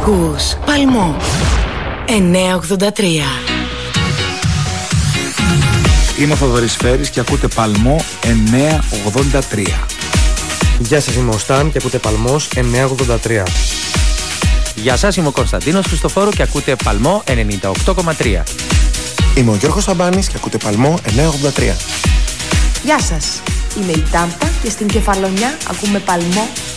Ακούς Παλμό 983. Είμαι ο Θοδωρής Φέρης και ακούτε Παλμό 983. Γεια σας, είμαι ο Σταν και ακούτε Παλμός 983. Γεια σας, είμαι ο Κωνσταντίνος Χριστοφόρου και ακούτε Παλμό 98,3. Είμαι ο Γιώργος Σαμπάνης και ακούτε Παλμό 983. Γεια σας, είμαι η Τάμπα και στην Κεφαλονιά ακούμε Παλμό